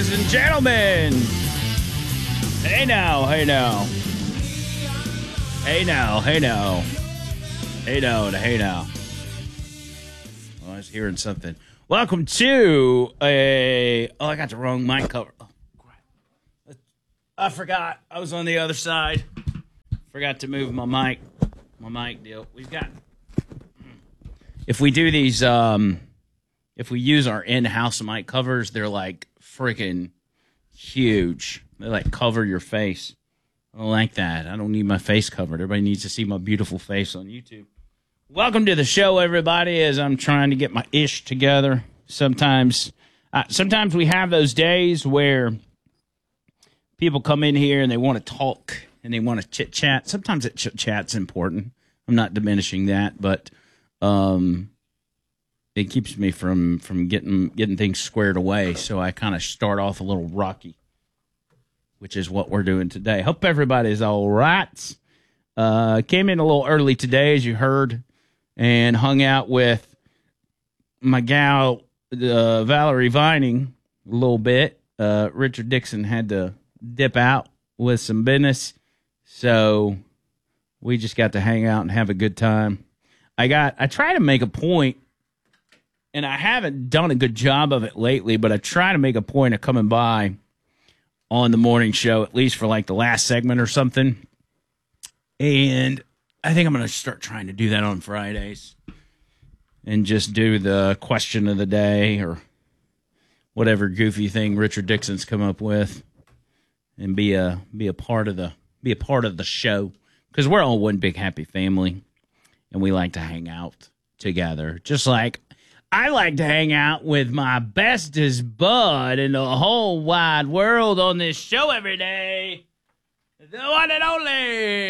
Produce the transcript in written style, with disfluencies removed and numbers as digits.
ladies and gentlemen. Hey now, hey now. Hey now, hey now. Hey now, hey now. Oh, I was hearing something. Welcome to a... Oh, I got the wrong mic cover. Oh, crap. I forgot. I was on the other side. Forgot to move my mic deal. We've got... If we do these... If we use our in-house mic covers, they're like freaking huge. They like cover your face. I don't like that. I don't need my face covered. Everybody needs to see my beautiful face on YouTube. Welcome to the show, everybody, as I'm trying to get my ish together. Sometimes we have those days where people come in here and they want to talk and they want to chit-chat. Sometimes that chit-chat's important. I'm not diminishing that, but... it keeps me from getting things squared away, so I kind of start off a little rocky, which is what we're doing today. Hope everybody's all right. Came in a little early today, as you heard, and hung out with my gal, Valerie Vining, a little bit. Richard Dixon had to dip out with some business, so we just got to hang out and have a good time. I try to make a point, and I haven't done a good job of it lately, but I try to make a point of coming by on the morning show, at least for like the last segment or something. And I think I'm going to start trying to do that on Fridays and just do the question of the day or whatever goofy thing Richard Dixon's come up with and be a part of the show, because we're all one big happy family and we like to hang out together, just like I like to hang out with my bestest bud in the whole wide world on this show every day. The one and only